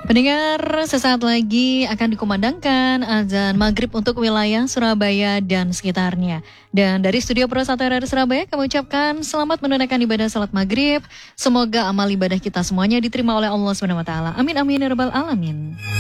Pendengar, sesaat lagi akan dikumandangkan azan maghrib untuk wilayah Surabaya dan sekitarnya. Dan dari Studio Pro 1 RRI Surabaya kami ucapkan selamat menunaikan ibadah salat maghrib. Semoga amal ibadah kita semuanya diterima oleh Allah SWT. Amin amin ya rabbal alamin.